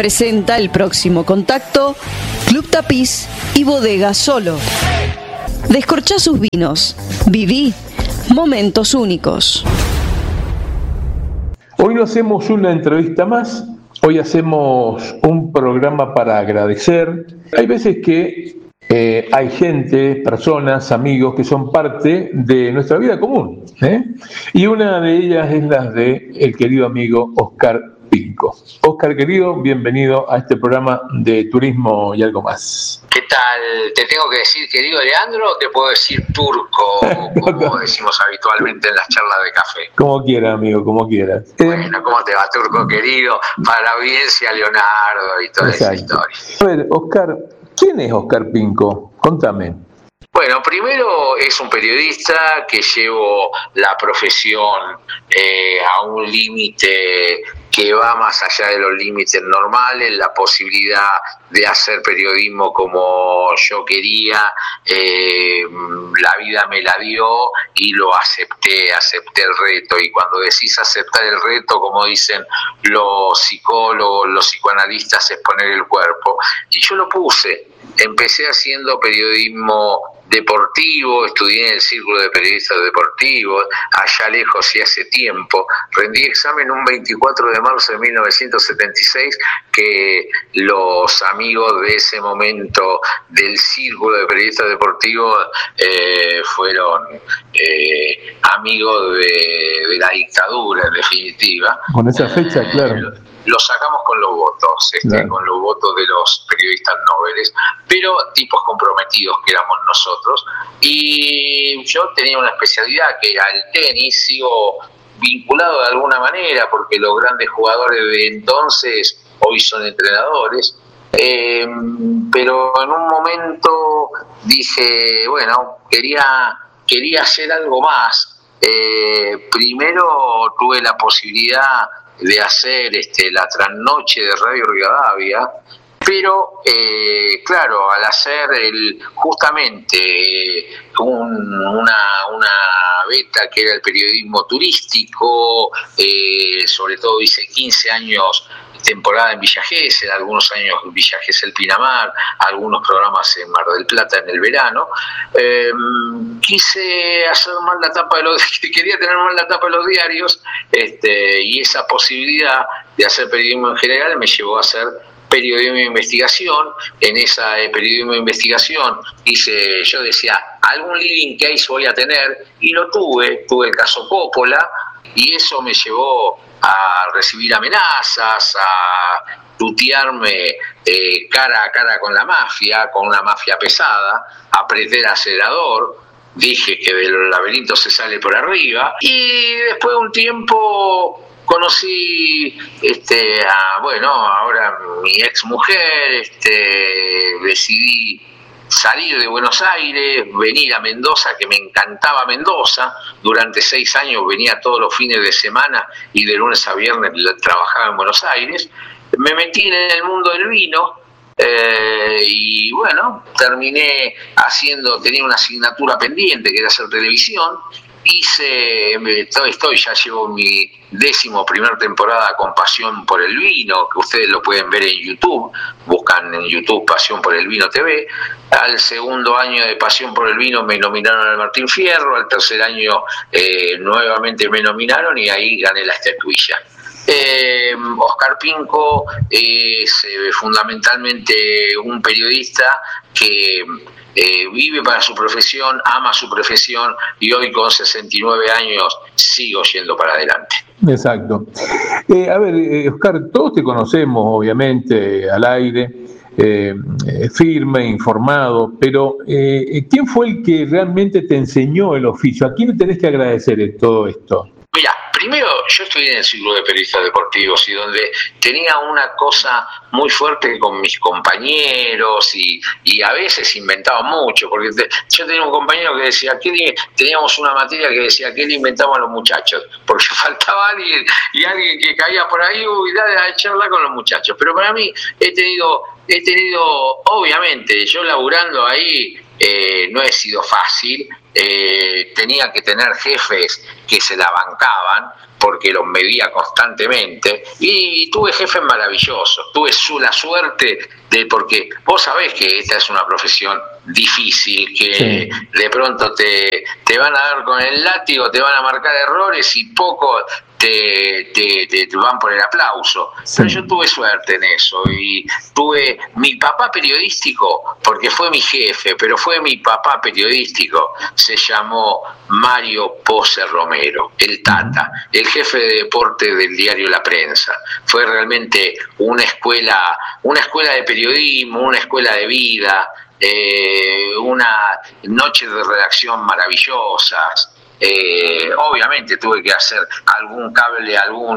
presenta el próximo contacto Club Tapiz y Bodega Solo. Descorchá sus vinos. Viví momentos únicos. Hoy no hacemos una entrevista más, hoy hacemos un programa para agradecer. Hay veces que hay gente, personas, amigos que son parte de nuestra vida común, y una de ellas es la de el querido amigo Oscar Pinco. Oscar, querido, bienvenido a este programa de turismo y algo más. ¿Qué tal? ¿Te tengo que decir querido Leandro o te puedo decir turco, como decimos habitualmente en las charlas de café? Como quiera, amigo, como quieras. Bueno, ¿cómo te va, turco querido? Para la audiencia, Leonardo y toda esa historia. A ver, Oscar, ¿quién es Oscar Pinco? Contame. Bueno, primero es un periodista que llevo la profesión a un límite que va más allá de los límites normales, la posibilidad de hacer periodismo como yo quería, la vida me la dio y lo acepté el reto. Y cuando decís aceptar el reto, como dicen los psicólogos, los psicoanalistas, es poner el cuerpo. Y yo lo puse. Empecé haciendo periodismo deportivo, estudié en el Círculo de Periodistas Deportivos, allá lejos y hace tiempo. Rendí examen un 24 de marzo de 1976, que los amigos de ese momento del Círculo de Periodistas Deportivos fueron amigos de la dictadura, en definitiva. Con esa fecha, claro. Lo sacamos con los votos, claro, con los votos de los periodistas nobles, pero tipos comprometidos que éramos nosotros. Y yo tenía una especialidad que era el tenis, sigo vinculado de alguna manera, porque los grandes jugadores de entonces hoy son entrenadores, pero en un momento dije, bueno, quería hacer algo más. Primero tuve la posibilidad de hacer la trasnoche de Radio Rivadavia, pero claro, al hacer justamente una beta que era el periodismo turístico, sobre todo hice 15 años temporada en Villa Gesell, algunos años en Villa Gesell Pinamar, algunos programas en Mar del Plata en el verano. Quise hacer más la tapa quería tener más la tapa de los diarios, y esa posibilidad de hacer periodismo en general me llevó a hacer periodismo de investigación. En esa periodismo de investigación yo decía, algún living case voy a tener, y lo tuve el caso Coppola, y eso me llevó a recibir amenazas, a tutearme cara a cara con la mafia, con una mafia pesada, apreté el acelerador, dije que del laberinto se sale por arriba, y después de un tiempo conocí ahora mi ex mujer, decidí salir de Buenos Aires, venir a Mendoza, que me encantaba Mendoza. Durante 6 años venía todos los fines de semana y de lunes a viernes trabajaba en Buenos Aires. Me metí en el mundo del vino y bueno, tenía una asignatura pendiente que era hacer televisión. Ya llevo mi 11ª temporada con Pasión por el Vino, que ustedes lo pueden ver en YouTube, buscan en YouTube Pasión por el Vino TV. Al 2.º año de Pasión por el Vino me nominaron al Martín Fierro, al 3er año nuevamente me nominaron y ahí gané la estatuilla. Oscar Pinco es fundamentalmente un periodista que vive para su profesión, ama su profesión, y hoy con 69 años sigo yendo para adelante. Exacto. Oscar, todos te conocemos obviamente al aire, firme, informado, pero ¿quién fue el que realmente te enseñó el oficio? ¿A quién le tenés que agradecer todo esto? Mira, primero yo estudié en el Círculo de Periodistas Deportivos, y donde tenía una cosa muy fuerte con mis compañeros, y a veces inventaba mucho, porque yo tenía un compañero que decía, teníamos una materia que decía, ¿qué le inventamos a los muchachos? Porque faltaba alguien, y alguien que caía por ahí, dale a charlar con los muchachos. Pero para mí he tenido, obviamente, yo laburando ahí, no he sido fácil, tenía que tener jefes que se la bancaban, porque los medía constantemente, y tuve jefes maravillosos. Tuve la suerte porque vos sabés que esta es una profesión difícil, que sí, de pronto te van a dar con el látigo, te van a marcar errores y poco te van por el aplauso. Sí. Pero yo tuve suerte en eso, y tuve mi papá periodístico, porque fue mi jefe, pero fue mi papá periodístico, se llamó Mario Pose Romero, el Tata, el jefe de deporte del diario La Prensa. Fue realmente una escuela de periodismo, una escuela de vida, una noche de redacción maravillosas. Obviamente tuve que hacer algún cable,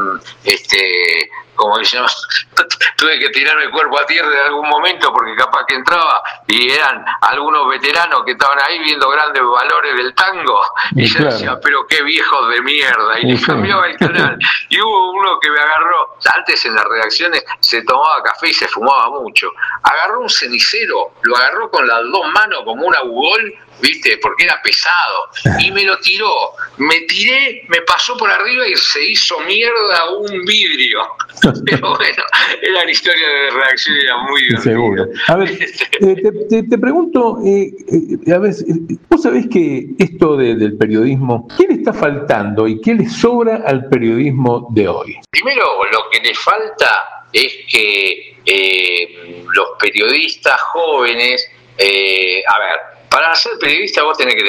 como decíamos, tuve que tirarme el cuerpo a tierra en algún momento, porque capaz que entraba y eran algunos veteranos que estaban ahí viendo grandes valores del tango, y yo decía, pero qué viejos de mierda, y le cambiaba el canal. Y hubo uno que me agarró, antes en las redacciones se tomaba café y se fumaba mucho, agarró un cenicero, lo agarró con las dos manos como un agugol, ¿viste? Porque era pesado, y me lo tiró, me tiré, me pasó por arriba y se hizo mierda un vidrio. Pero bueno, eran historias de reacción, era muy divertido. Seguro. A ver, te pregunto, a ver, vos sabés que esto del periodismo, ¿qué le está faltando y qué le sobra al periodismo de hoy? Primero, lo que le falta es que los periodistas jóvenes, para ser periodista vos tenés que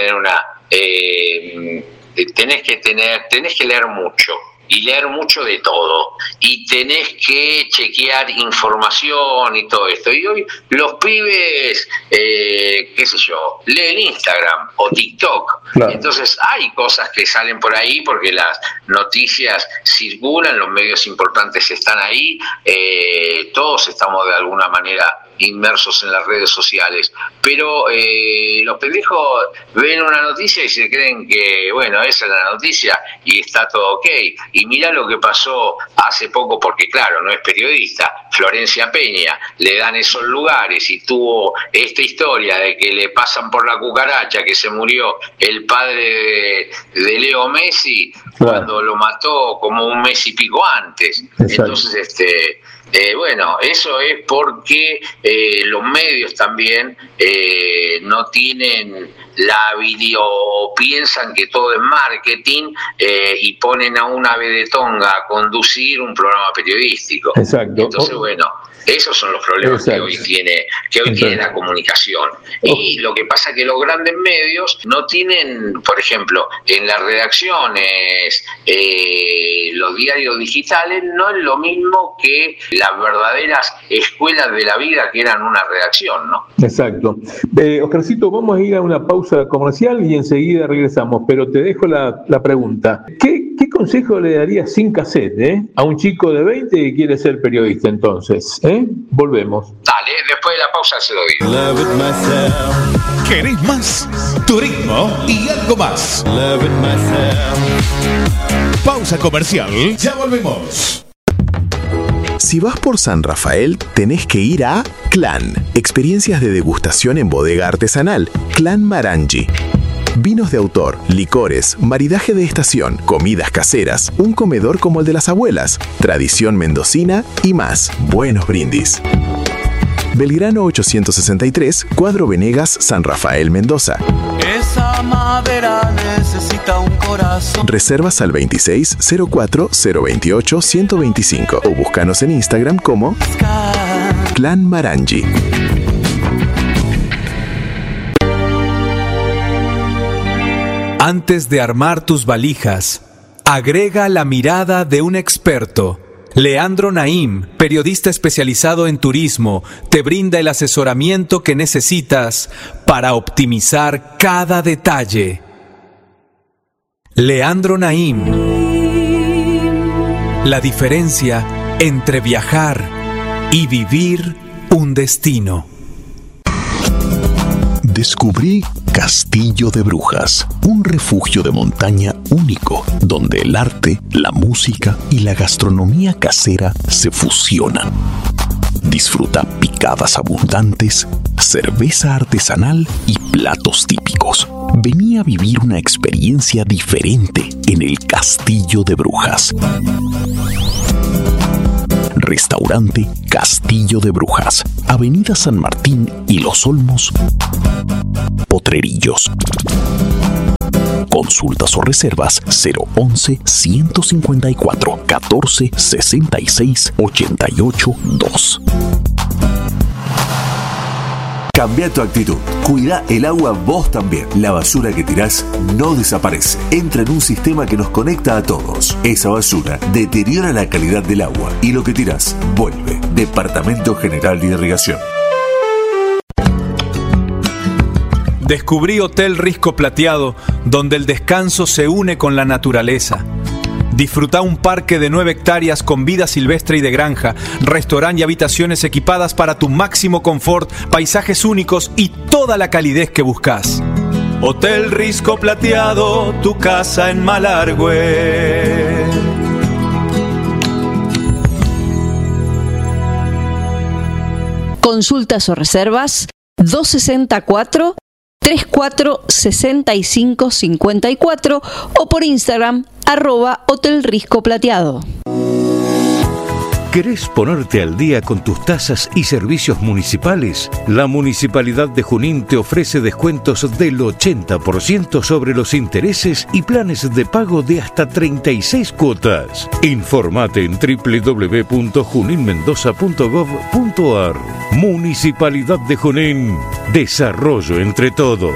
tener tenés que leer mucho, y leer mucho de todo, y tenés que chequear información y todo esto. Y hoy los pibes, qué sé yo, leen Instagram o TikTok. Claro. Entonces hay cosas que salen por ahí porque las noticias circulan, los medios importantes están ahí, todos estamos de alguna manera inmersos en las redes sociales, pero los pendejos ven una noticia y se creen que, bueno, esa es la noticia y está todo ok. Y mirá lo que pasó hace poco, porque claro, no es periodista, Florencia Peña, le dan esos lugares y tuvo esta historia de que le pasan por la cucaracha, que se murió el padre de Leo Messi, cuando lo mató como un mes y pico antes. Exacto. Entonces, bueno, eso es porque los medios también no tienen la habilidad, o piensan que todo es marketing, y ponen a una vedetonga a conducir un programa periodístico. Exacto. Entonces, bueno, esos son los problemas que hoy tiene la comunicación. Y lo que pasa es que los grandes medios no tienen, por ejemplo, en las redacciones, los diarios digitales no es lo mismo que las verdaderas escuelas de la vida que eran una redacción, ¿no? Exacto. Oscarcito, vamos a ir a una pausa comercial y enseguida regresamos, pero te dejo la pregunta. ¿Qué consejo le darías sin cassette a un chico de 20 que quiere ser periodista entonces? Volvemos. Dale, después de la pausa se lo digo. ¿Querés más? Turismo y algo más. Pausa comercial, ya volvemos. Si vas por San Rafael, tenés que ir a Clan. Experiencias de degustación en bodega artesanal. Clan Marangi. Vinos de autor, licores, maridaje de estación, comidas caseras, un comedor como el de las abuelas, tradición mendocina y más. Buenos brindis. Belgrano 863, Cuadro Venegas, San Rafael, Mendoza. Esa madera necesita un corazón. Reservas al 2604-028-125 o búscanos en Instagram como Clan Marangi. Antes de armar tus valijas, agrega la mirada de un experto. Leandro Naim, periodista especializado en turismo, te brinda el asesoramiento que necesitas para optimizar cada detalle. Leandro Naim. La diferencia entre viajar y vivir un destino. Descubrí Castillo de Brujas, un refugio de montaña único, donde el arte, la música y la gastronomía casera se fusionan. Disfruta picadas abundantes, cerveza artesanal y platos típicos. Vení a vivir una experiencia diferente en el Castillo de Brujas. Restaurante Castillo de Brujas, Avenida San Martín y Los Olmos, Potrerillos. Consultas o reservas 011-154 14 66 88 2. Cambia tu actitud. Cuida el agua vos también. La basura que tirás no desaparece. Entra en un sistema que nos conecta a todos. Esa basura deteriora la calidad del agua y lo que tirás vuelve. Departamento General de Irrigación. Descubrí Hotel Risco Plateado, donde el descanso se une con la naturaleza. Disfruta un parque de 9 hectáreas con vida silvestre y de granja, restaurante y habitaciones equipadas para tu máximo confort, paisajes únicos y toda la calidez que buscas. Hotel Risco Plateado, tu casa en Malargüe. Consultas o reservas 264 346554 o por Instagram @Hotel Risco Plateado. ¿Querés ponerte al día con tus tasas y servicios municipales? La Municipalidad de Junín te ofrece descuentos del 80% sobre los intereses y planes de pago de hasta 36 cuotas. Informate en www.juninmendoza.gov.ar. Municipalidad de Junín. Desarrollo entre todos.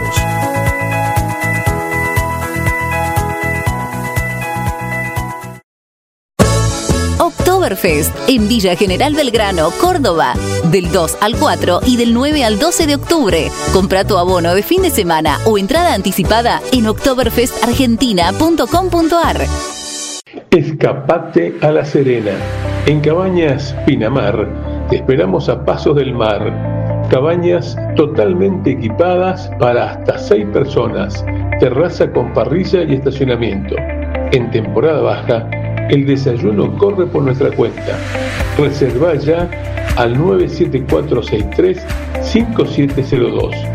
Oktoberfest en Villa General Belgrano, Córdoba, del 2 al 4 y del 9 al 12 de octubre. Compra tu abono de fin de semana o entrada anticipada en oktoberfestargentina.com.ar. Escapate a La Serena. En Cabañas Pinamar te esperamos a pasos del mar. Cabañas totalmente equipadas para hasta 6 personas. Terraza con parrilla y estacionamiento. En temporada baja, el desayuno corre por nuestra cuenta. Reserva ya al 97463-5702.